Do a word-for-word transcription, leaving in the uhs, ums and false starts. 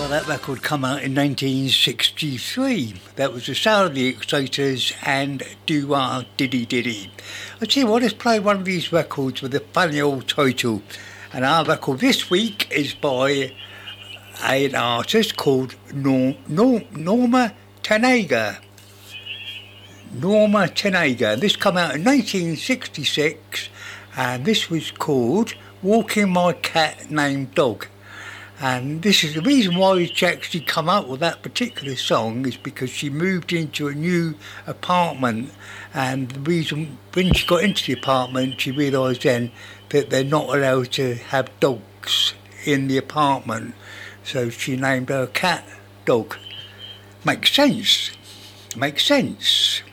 Well, that record come out in nineteen sixty-three. That was the Sound of the Exciters and Do-Wah Diddy Diddy. I tell you what, let's play one of these records with a funny old title. And our record this week is by an artist called Nor- Nor- Norma Tanega. Norma Tanega. This came out in nineteen sixty-six, and this was called Walking My Cat Named Dog. And this is the reason why she actually come up with that particular song is because she moved into a new apartment, and the reason when she got into the apartment she realised then that they're not allowed to have dogs in the apartment, so she named her cat Dog. Makes sense. Makes sense.